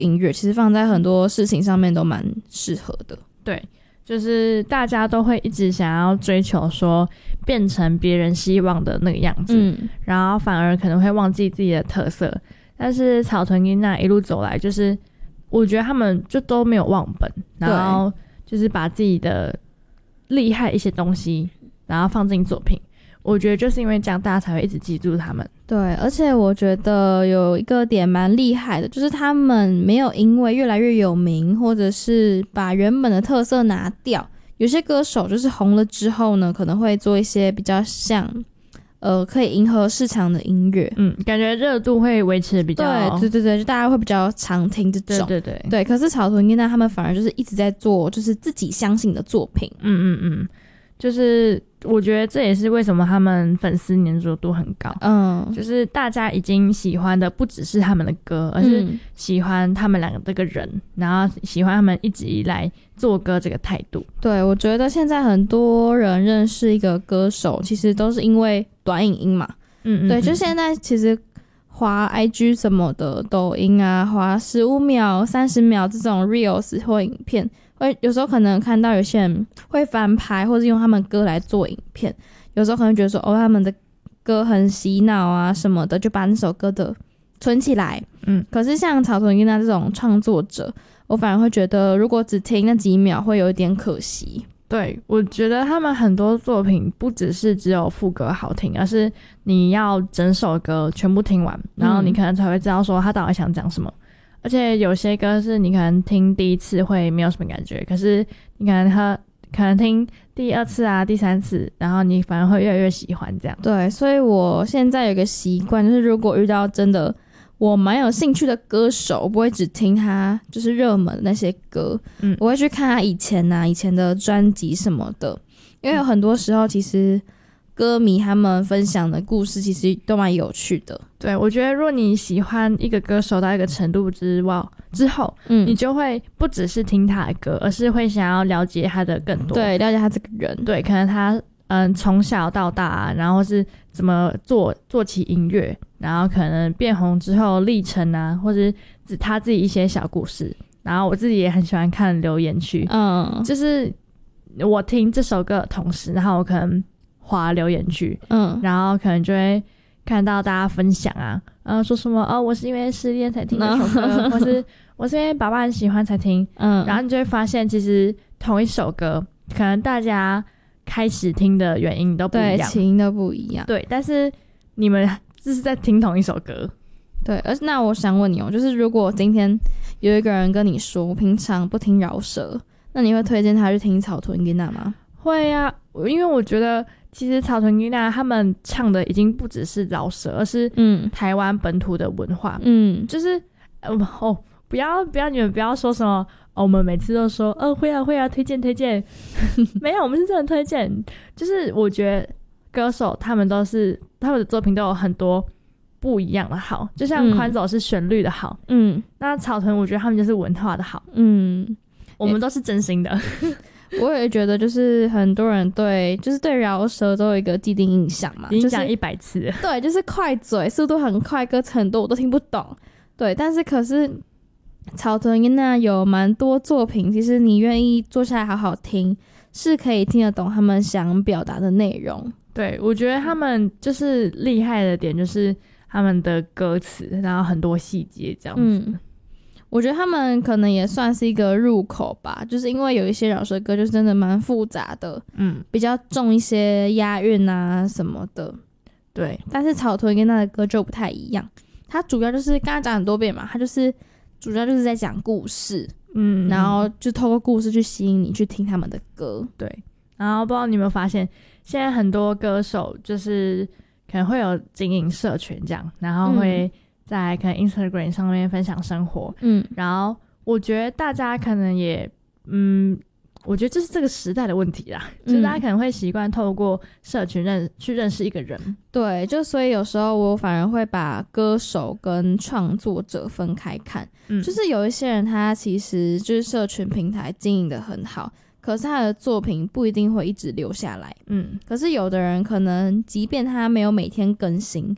音乐，其实放在很多事情上面都蛮适合的。 对，就是大家都会一直想要追求说变成别人希望的那个样子，然后反而可能会忘记自己的特色。但是草屯音那一路走来，就是我觉得他们就都没有忘本，然后就是把自己的厉害一些东西然后放进作品，我觉得就是因为这样大家才会一直记住他们。 对，而且我觉得有一个点蛮厉害的，就是他们没有因为越来越有名或者是把原本的特色拿掉，有些歌手就是红了之后呢，可能会做一些比较像可以迎合市场的音乐， 感觉热度会维持比较， 对，就大家会比较常听这种，对。可是草屯音那他们反而就是一直在做就是自己相信的作品， 就是我觉得这也是为什么他们粉丝粘着度很高，就是大家已经喜欢的不只是他们的歌，而是喜欢他们两个这个人，然后喜欢他们一直以来做歌这个态度。 对，我觉得现在很多人认识一个歌手，其实都是因为短影音嘛，对，就现在其实滑 IG 什么的，抖音啊，滑15秒、30秒这种 reels 或影片。有时候可能看到有些人会翻拍或是用他们歌来做影片，有时候可能觉得说他们的歌很洗脑啊什么的，就把那首歌的存起来。可是像草屯音那这种创作者，我反而会觉得如果只听那几秒会有一点可惜。 对，我觉得他们很多作品不只是只有副歌好听，而是你要整首歌全部听完，然后你可能才会知道说他到底想讲什么。而且有些歌是你可能听第一次会没有什么感觉，可是你可能听第二次啊、第三次，然后你反而会越来越喜欢这样。 对，所以我现在有个习惯，就是如果遇到真的我蛮有兴趣的歌手，我不会只听他就是热门的那些歌，我会去看他以前的专辑什么的，因为有很多时候其实歌迷他们分享的故事其实都蛮有趣的。 对，我觉得如果你喜欢一个歌手到一个程度之后，你就会不只是听他的歌，而是会想要了解他的更多， 对，了解他这个人， 对，可能他从小到大啊，然后是怎么做起音乐，然后可能变红之后历程啊，或者他自己一些小故事。然后我自己也很喜欢看留言区，就是我听这首歌的同时，然后我可能滑留言区，然后可能就会看到大家分享啊，说什么我是因为失恋才听这首歌，或是我是因为爸爸很喜欢才听，然后你就会发现其实同一首歌可能大家开始听的原因都不一样， 对，起因都不一样， 对，但是你们就是在听同一首歌。 对，那我想问你就是如果今天有一个人跟你说我平常不听饶舌，那你会推荐他去听草屯音那吗？ 会啊，因为我觉得其实草屯音那他们唱的已经不只是饶舌，而是台湾本土的文化，就是不要你们不要说什么我们每次都说会啊推荐没有，我们是真的推荐。就是我觉得歌手他们的作品都有很多不一样的好，就像宽走是旋律的好，那草屯我觉得他们就是文化的好，我们都是真心的。 我也觉得就是很多人对饶舌都有一个既定印象嘛， 已经讲100次了， 对，就是快嘴，速度很快，歌词很多我都听不懂，对，但是可是草屯音那有蛮多作品，其实你愿意坐下来好好听，是可以听得懂他们想表达的内容。 对，我觉得他们就是厉害的点就是他们的歌词，然后很多细节这样子。 我觉得他们可能也算是一个入口吧，就是因为有一些饶舌歌就是真的蛮复杂的，比较重一些押韵啊什么的。对，但是草屯跟他的歌就不太一样，他主要就是刚才讲很多遍嘛，他就是主要就是在讲故事，然后就透过故事去吸引你去听他们的歌。对， 然后不知道你有没有发现，现在很多歌手就是可能会有经营社群这样，然后会在可能 Instagram 上面分享生活，然后我觉得大家可能也我觉得这是这个时代的问题啦，就是大家可能会习惯透过社群去认识一个人。 对，就所以有时候我反而会把歌手跟创作者分开看，就是有一些人他其实就是社群平台经营得很好，可是他的作品不一定会一直留下来，可是有的人可能即便他没有每天更新，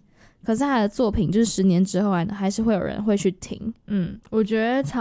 可是他的作品就是10年之后还是会有人会去听。 我觉得